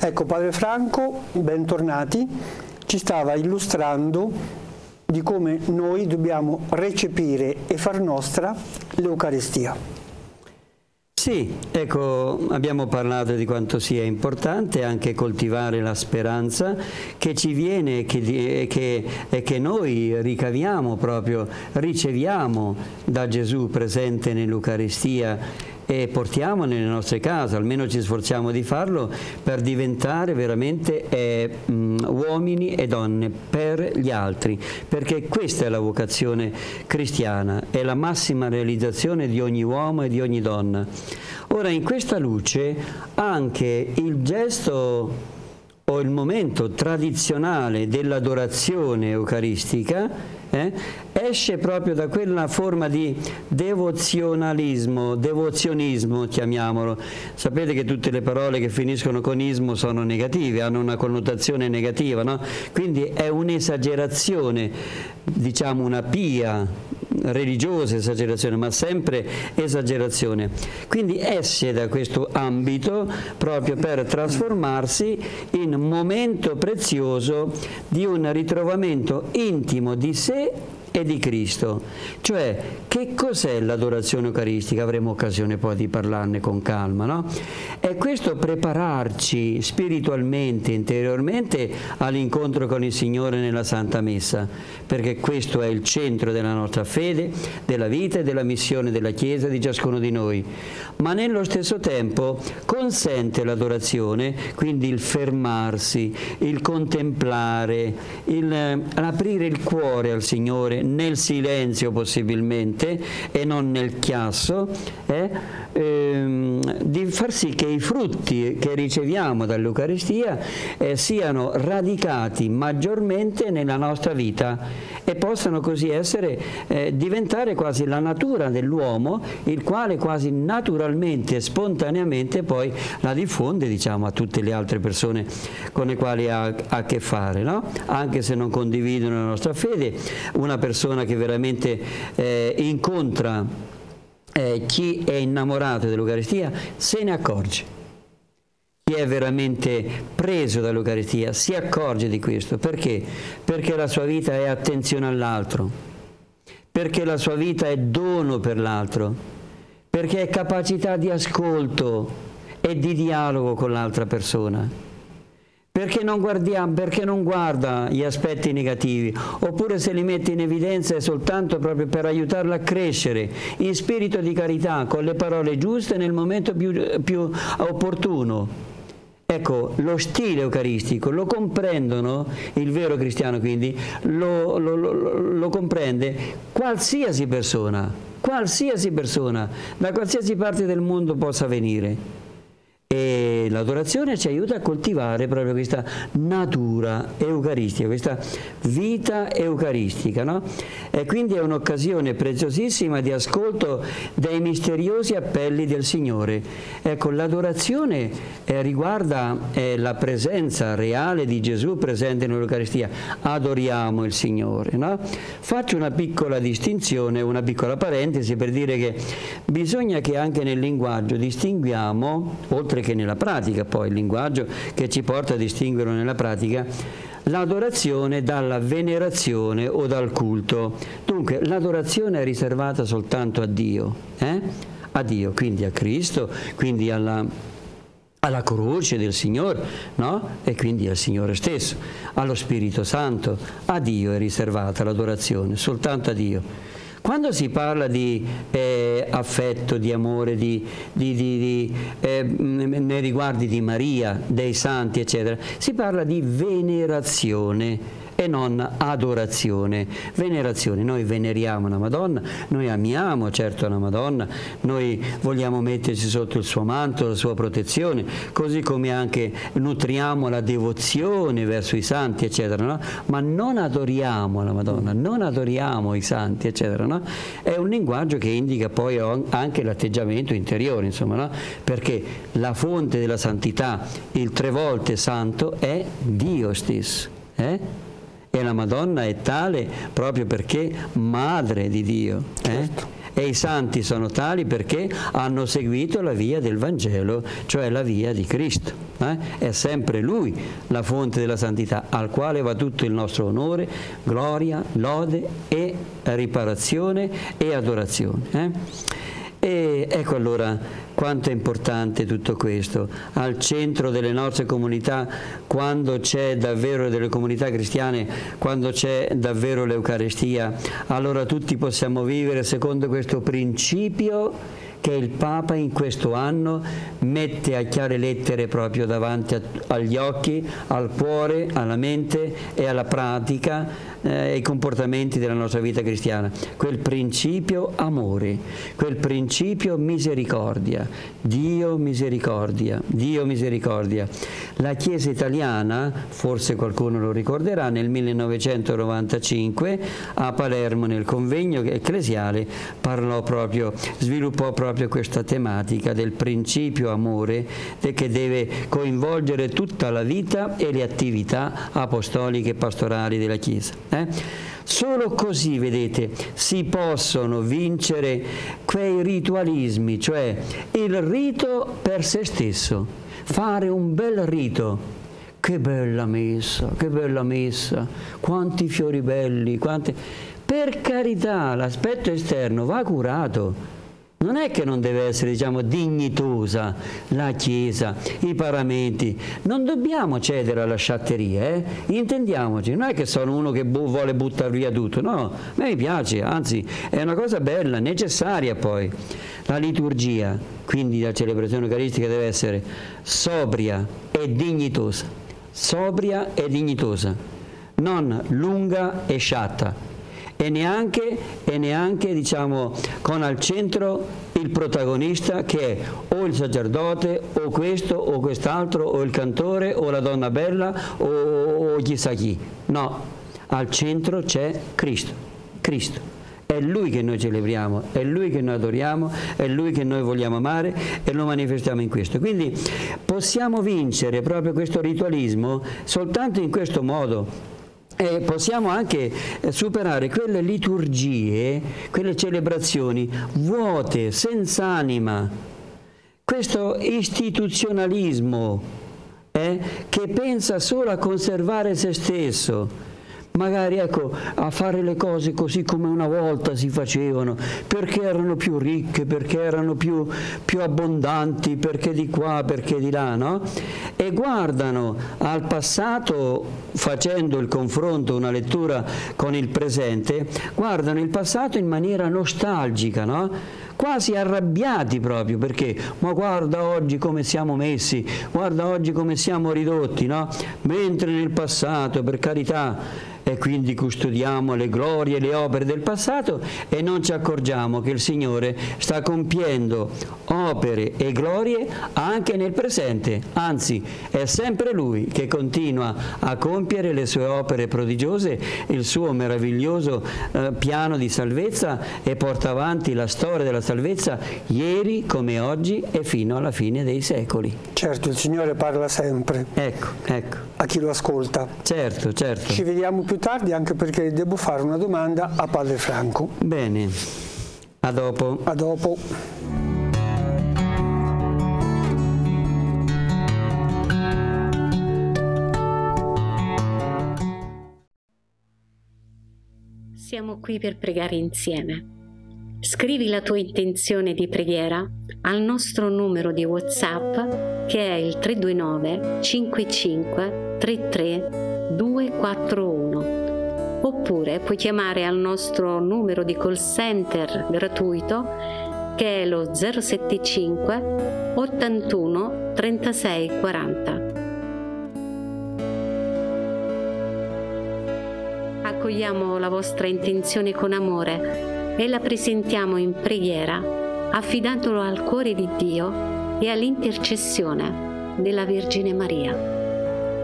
Ecco, Padre Franco, bentornati, ci stava illustrando di come noi dobbiamo recepire e far nostra l'Eucaristia. Sì, ecco, abbiamo parlato di quanto sia importante anche coltivare la speranza che ci viene e che noi ricaviamo proprio, riceviamo da Gesù presente nell'Eucaristia e portiamo nelle nostre case, almeno ci sforziamo di farlo per diventare veramente uomini e donne per gli altri, perché questa è la vocazione cristiana, è la massima realizzazione di ogni uomo e di ogni donna. Ora, in questa luce anche il gesto o il momento tradizionale dell'adorazione eucaristica esce proprio da quella forma di devozionismo, chiamiamolo. Sapete che tutte le parole che finiscono con ismo sono negative, hanno una connotazione negativa, no? Quindi è un'esagerazione, diciamo una pia religiosa esagerazione, ma sempre esagerazione. Quindi esce da questo ambito proprio per trasformarsi in momento prezioso di un ritrovamento intimo di sé e di Cristo. Cioè, che cos'è l'adorazione eucaristica? Avremo occasione poi di parlarne con calma, no? È questo prepararci spiritualmente, interiormente all'incontro con il Signore nella Santa Messa, perché questo è il centro della nostra fede, della vita e della missione della Chiesa, di ciascuno di noi. Ma nello stesso tempo consente l'adorazione, quindi il fermarsi, il contemplare, l'aprire il cuore al Signore nel silenzio possibilmente e non nel chiasso, di far sì che i frutti che riceviamo dall'Eucaristia siano radicati maggiormente nella nostra vita e possano così diventare quasi la natura dell'uomo, il quale quasi naturalmente e spontaneamente poi la diffonde, diciamo, a tutte le altre persone con le quali ha a che fare, no? Anche se non condividono la nostra fede, una persona che veramente incontra chi è innamorato dell'Eucaristia se ne accorge. Chi è veramente preso dall'Eucaristia si accorge di questo. Perché? Perché la sua vita è attenzione all'altro, perché la sua vita è dono per l'altro, perché è capacità di ascolto e di dialogo con l'altra persona. Perché non guarda gli aspetti negativi, oppure se li mette in evidenza è soltanto proprio per aiutarla a crescere in spirito di carità, con le parole giuste nel momento più opportuno. Ecco, lo stile eucaristico lo comprendono, il vero cristiano quindi, lo comprende qualsiasi persona, da qualsiasi parte del mondo possa venire. E l'adorazione ci aiuta a coltivare proprio questa natura eucaristica, questa vita eucaristica, no? E quindi è un'occasione preziosissima di ascolto dei misteriosi appelli del Signore. Ecco, l'adorazione riguarda la presenza reale di Gesù presente nell'Eucaristia. Adoriamo il Signore, no? Faccio una piccola distinzione, una piccola parentesi per dire che bisogna che anche nel linguaggio distinguiamo, oltre che nella pratica, poi il linguaggio che ci porta a distinguerlo nella pratica, l'adorazione dalla venerazione o dal culto. Dunque l'adorazione è riservata soltanto a Dio, a Dio, quindi a Cristo, quindi alla croce del Signore, no? E quindi al Signore stesso, allo Spirito Santo. A Dio è riservata l'adorazione, soltanto a Dio. Quando si parla di affetto, di amore, nei riguardi di Maria, dei santi, eccetera, si parla di venerazione e non adorazione. Venerazione, noi veneriamo una Madonna, noi amiamo certo una Madonna, noi vogliamo metterci sotto il suo manto, la sua protezione, così come anche nutriamo la devozione verso i santi, eccetera, no? Ma non adoriamo la Madonna, non adoriamo i santi, eccetera, no? È un linguaggio che indica poi anche l'atteggiamento interiore, insomma, no? Perché la fonte della santità, il 3 volte santo, è Dio stesso, E la Madonna è tale proprio perché madre di Dio, Certo. e i santi sono tali perché hanno seguito la via del Vangelo, cioè la via di Cristo. È sempre Lui la fonte della santità, al quale va tutto il nostro onore, gloria, lode e riparazione e adorazione. E ecco allora quanto è importante tutto questo. Al centro delle nostre comunità, quando c'è davvero, delle comunità cristiane, quando c'è davvero l'Eucaristia, allora tutti possiamo vivere secondo questo principio che il Papa in questo anno mette a chiare lettere proprio davanti agli occhi, al cuore, alla mente e alla pratica, ai comportamenti della nostra vita cristiana. Quel principio amore, quel principio misericordia. Dio misericordia, Dio misericordia. La Chiesa italiana, forse qualcuno lo ricorderà, nel 1995 a Palermo nel convegno ecclesiale sviluppò proprio questa tematica del principio amore che deve coinvolgere tutta la vita e le attività apostoliche e pastorali della Chiesa. Solo così, vedete, si possono vincere quei ritualismi, cioè il rito per se stesso, fare un bel rito. Che bella messa, quanti fiori belli, Per carità, l'aspetto esterno va curato. Non è che non deve essere, dignitosa la Chiesa, i paramenti. Non dobbiamo cedere alla sciatteria, intendiamoci. Non è che sono uno che vuole buttare via tutto, no. A me mi piace, anzi, è una cosa bella, necessaria poi. La liturgia, quindi la celebrazione eucaristica, deve essere sobria e dignitosa. Sobria e dignitosa, non lunga e sciatta. E neanche con al centro il protagonista che è o il sacerdote o questo o quest'altro o il cantore o la donna bella o chissà chi. No, al centro c'è Cristo. Cristo. È Lui che noi celebriamo, è Lui che noi adoriamo, è Lui che noi vogliamo amare e lo manifestiamo in questo. Quindi possiamo vincere proprio questo ritualismo soltanto in questo modo. E possiamo anche superare quelle liturgie, quelle celebrazioni vuote, senza anima, questo istituzionalismo che pensa solo a conservare se stesso, magari a fare le cose così come una volta si facevano, perché erano più ricche, perché erano più abbondanti, perché di qua, perché di là, no? E guardano al passato, facendo il confronto, una lettura con il presente, guardano il passato in maniera nostalgica, no? Quasi arrabbiati proprio, perché ma guarda oggi come siamo messi, guarda oggi come siamo ridotti, no? Mentre nel passato, per carità, e quindi custodiamo le glorie e le opere del passato e non ci accorgiamo che il Signore sta compiendo opere e glorie anche nel presente, anzi è sempre Lui che continua a compiere le sue opere prodigiose, il suo meraviglioso piano di salvezza, e porta avanti la storia della salvezza ieri come oggi e fino alla fine dei secoli. Certo, il Signore parla sempre. Ecco. A chi lo ascolta. Certo. Ci vediamo più tardi, anche perché devo fare una domanda a Padre Franco. Bene, a dopo. A dopo. Siamo qui per pregare insieme. Scrivi la tua intenzione di preghiera al nostro numero di WhatsApp, che è il 329 55 33 241, oppure puoi chiamare al nostro numero di call center gratuito, che è lo 075 81 36 40. Accogliamo la vostra intenzione con amore e la presentiamo in preghiera, affidandolo al cuore di Dio e all'intercessione della Vergine Maria.